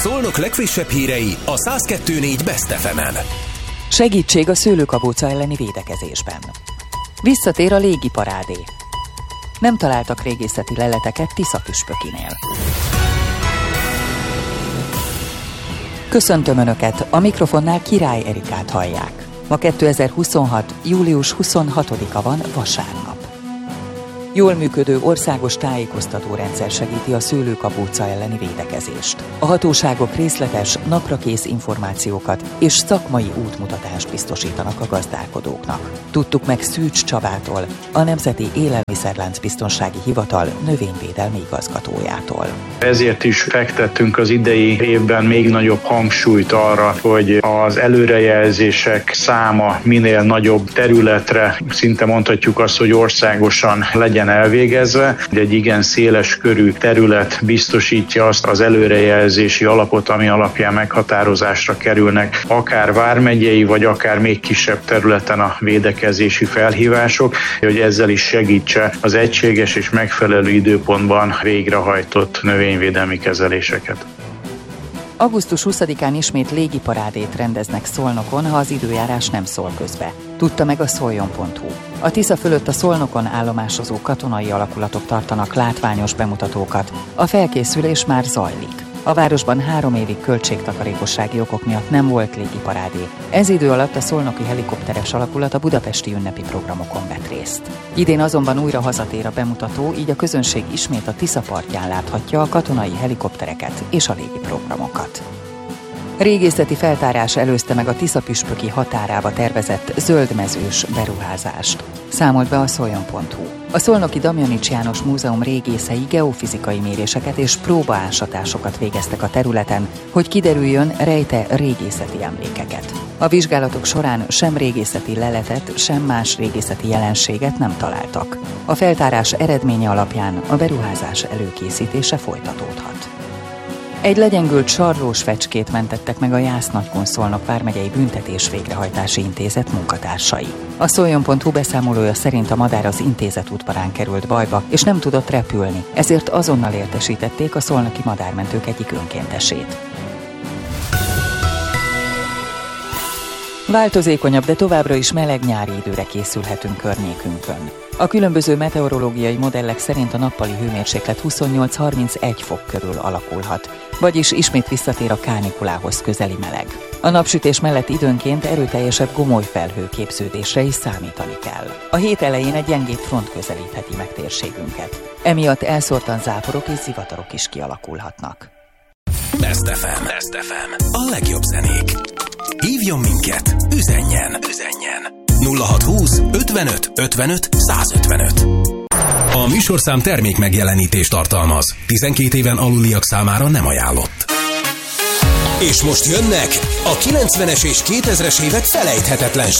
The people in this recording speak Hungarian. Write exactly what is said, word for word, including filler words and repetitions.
Szolnok legfrissebb hírei a száz kettő négy Best ef emen. Segítség a szőlőkabóca elleni védekezésben. Visszatér a légiparádé. Nem találtak régészeti leleteket Tisza-püspökinél. Köszöntöm Önöket, a mikrofonnál Király Erikát hallják. Ma kétezer-huszonhat. július huszonhatodika van, vasárnap. Jól működő országos tájékoztatórendszer segíti a szőlőkabóca elleni védekezést. A hatóságok részletes, naprakész információkat és szakmai útmutatást biztosítanak a gazdálkodóknak. Tudtuk meg Szűcs Csabától, a Nemzeti Élelmiszerláncbiztonsági Hivatal növényvédelmi igazgatójától. Ezért is fektettünk az idei évben még nagyobb hangsúlyt arra, hogy az előrejelzések száma minél nagyobb területre, szinte mondhatjuk azt, hogy országosan legyen elvégezve. Egy igen széles körű terület biztosítja azt az előrejelzési alapot, ami alapján meghatározásra kerülnek akár vármegyei, vagy akár még kisebb területen a védekezési felhívások, hogy ezzel is segítse az egységes és megfelelő időpontban végrehajtott növényvédelmi kezeléseket. augusztus huszadikán ismét légiparádét rendeznek Szolnokon, ha az időjárás nem szól közbe. Tudta meg a szoljon pont hu. A Tisza fölött a Szolnokon állomásozó katonai alakulatok tartanak látványos bemutatókat. A felkészülés már zajlik. A városban három évig költségtakarékossági okok miatt nem volt légiparádé. Ez idő alatt a szolnoki helikopteres alakulat a budapesti ünnepi programokon vett részt. Idén azonban újra hazatér a bemutató, így a közönség ismét a Tisza partján láthatja a katonai helikoptereket és a légiprogramokat. Régészeti feltárás előzte meg a Tisza-püspöki határába tervezett zöldmezős beruházást. Számolt be a szoljon pont hu. A Szolnoki Damjanics János Múzeum régészei geofizikai méréseket és próbaásatásokat végeztek a területen, hogy kiderüljön, rejte régészeti emlékeket. A vizsgálatok során sem régészeti leletet, sem más régészeti jelenséget nem találtak. A feltárás eredménye alapján a beruházás előkészítése folytatódhat. Egy legyengült sarlós fecskét mentettek meg a Jász-Nagykun-Szolnok vármegyei büntetés végrehajtási intézet munkatársai. A szoljon pont hu beszámolója szerint a madár az intézet udvarán került bajba, és nem tudott repülni, ezért azonnal értesítették a szolnoki madármentők egyik önkéntesét. Változékonyabb, de továbbra is meleg nyári időre készülhetünk környékünkön. A különböző meteorológiai modellek szerint a nappali hőmérséklet huszonnyolc-harmincegy fok körül alakulhat, vagyis ismét visszatér a kánikulához közeli meleg. A napsütés mellett időnként erőteljesebb gomolyfelhő képződésre is számítani kell. A hét elején egy gyengébb front közelítheti meg térségünket. Emiatt elszórtan záporok és zivatarok is kialakulhatnak. Best ef em. Best ef em. A legjobb zenék. Hívjon minket, üzenjen, üzenjen. nulla hatszázhúsz ötvenöt ötvenöt százötvenöt. A műsorszám termék megjelenítést tartalmaz. tizenkét éven aluliak számára nem ajánlott. És most jönnek a kilencvenes és kétezres évek felejthetetlen